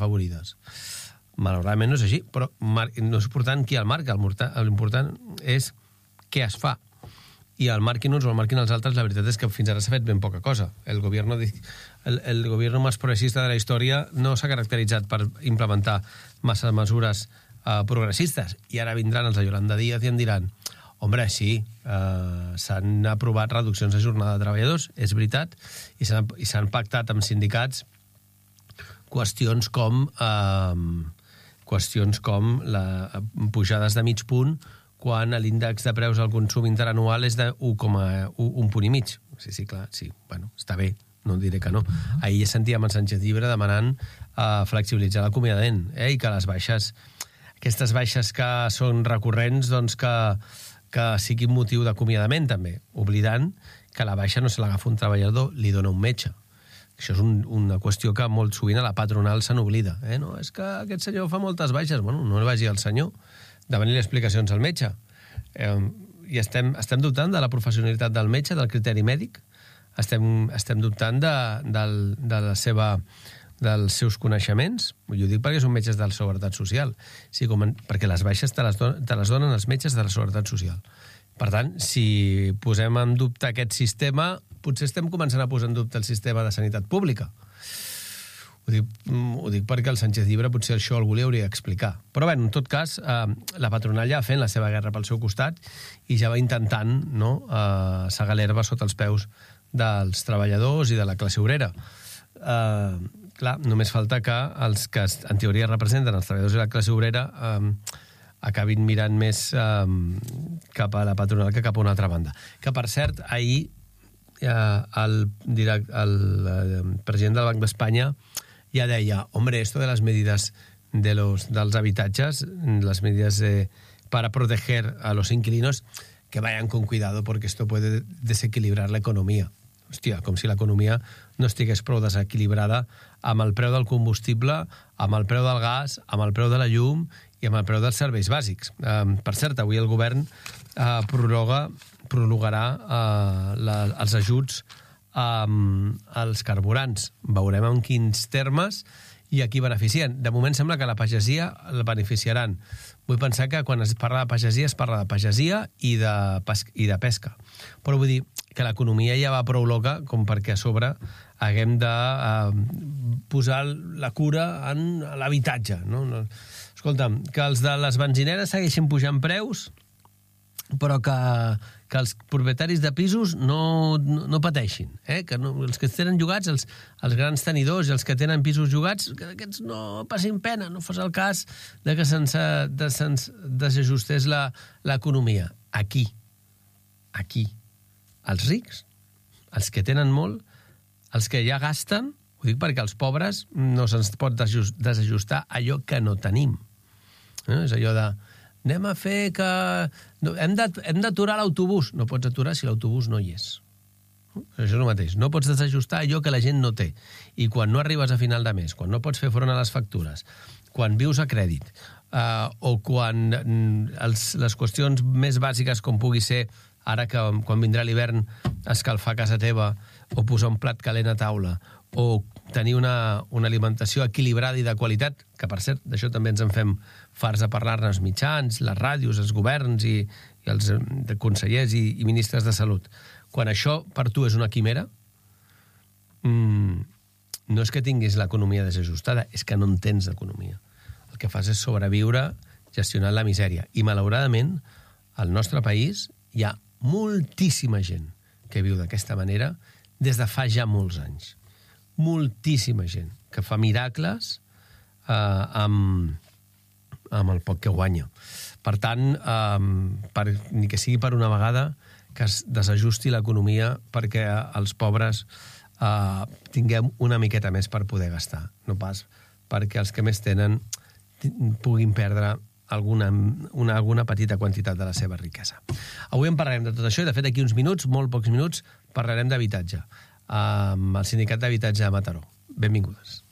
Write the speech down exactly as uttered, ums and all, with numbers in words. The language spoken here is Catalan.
desafavorides. Malauradament no és així, però no és important qui el marca, l'important és què es fa. I el marquin uns o el marquin els altres, la veritat és que fins ara s'ha fet ben poca cosa. El gobierno, el, el gobierno més progressista de la història no s'ha caracteritzat per implementar massa mesures uh, progressistes. I ara vindran els de Yolanda Díaz i em diran hombre, sí, uh, s'han aprovat reduccions de jornada de treballadors, és veritat, i s'han, i s'han pactat amb sindicats qüestions com uh, qüestions com la, pujades de mig punt quan l'índex de preus al consum interanual és de un coma un punt i mig. Sí, sí, clar, sí, bueno, està bé, no diré que no. Ahir sentíem en Sánchez Llibre demanant uh, flexibilitzar l'acomiadament, eh, i que les baixes, aquestes baixes que són recurrents, doncs que, que siguin motiu d'acomiadament també, oblidant que la baixa no se l'agafa un treballador, li dona un metge. Això és un, una qüestió que molt sovint a la patronal se n'oblida. Eh? No, és que aquest senyor fa moltes baixes. Bueno, no li vagi al senyor, demanar-li explicacions al metge. Eh, I estem, estem dubtant de la professionalitat del metge, del criteri mèdic, estem, estem dubtant de, de, de la seva, dels seus coneixements. Jo dic perquè són metges de la Seguretat Social, sí, com en, perquè les baixes te les, don, te les donen els metges de la Seguretat Social. Per tant, si posem en dubte aquest sistema, potser estem començant a posar en dubte el sistema de sanitat pública. Ho dic, ho dic perquè el Sánchez Llibre potser això algú li hauria d'explicar. Però bé, en tot cas, eh, la patronal ja fent la seva guerra pel seu costat i ja va intentant, no, eh, segar l'herba sota els peus dels treballadors i de la classe obrera. Eh, clar, només falta que els que en teoria representen els treballadors i la classe obrera eh, acabin mirant més eh, cap a la patronal que cap a una altra banda. Que, per cert, ahir eh, el, direct, el, el president del Banc d'Espanya ya deia, hombre, esto de las medidas de los, dels habitatges, las medidas de, para proteger a los inquilinos, que vayan con cuidado porque esto puede desequilibrar la economía. Hòstia, com si l'economia no estigués prou desequilibrada amb el preu del combustible, amb el preu del gas, amb el preu de la llum i amb el preu dels serveis bàsics. Eh, per cert, avui el govern eh, prorroga, prorrogarà eh, la, els ajuts Um, els carburants. Veurem en quins termes i a qui beneficien. De moment sembla que la pagesia el beneficiaran. Vull pensar que quan es parla de pagesia es parla de pagesia i de, pes- i de pesca. Però vull dir que l'economia ja va prou loca com perquè a sobre haguem de uh, posar la cura en l'habitatge. No? No. Escolta'm, que els de les benzineres segueixin pujant preus, però que, que els propietaris de pisos no, no, no pateixin, eh? Que no, els que tenen llogats, els, els grans tenidors i els que tenen pisos llogats, que aquests no passin pena, no fos el cas de que se'ns, de, se'ns desajustés la, l'economia. Aquí, aquí, els rics, els que tenen molt, els que ja gasten, ho dic perquè els pobres no se'ns pot desajustar allò que no tenim. Eh? És allò de anem a fer que... No, hem d'aturar l'autobús. No pots aturar si l'autobús no hi és. Això és el mateix. No pots desajustar allò que la gent no té. I quan no arribes a final de mes, quan no pots fer front a les factures, quan vius a crèdit, eh, o quan els, les qüestions més bàsiques com pugui ser ara que quan vindrà l'hivern escalfar casa teva o posar un plat calent a taula o tenir una, una alimentació equilibrada i de qualitat, que per cert, d'això també ens en fem farts de parlar-ne els mitjans, les ràdios, els governs i, i els de consellers i, i ministres de salut. Quan això per tu és una quimera, mmm, no és que tinguis l'economia desajustada, és que no en tens d'economia. El que fas és sobreviure gestionant la misèria. I malauradament, al nostre país hi ha moltíssima gent que viu d'aquesta manera des de fa ja molts anys. Moltíssima gent que fa miracles eh, amb, amb el poc que guanya. Per tant, eh, per, ni que sigui per una vegada, que es desajusti l'economia perquè els pobres eh, tinguem una miqueta més per poder gastar. No pas perquè els que més tenen puguin perdre alguna, una, alguna petita quantitat de la seva riquesa. Avui en parlarem de tot això i, de fet, d'aquí uns minuts, molt pocs minuts, parlarem d'habitatge amb el Sindicat d'Habitatge de Mataró. Benvingudes.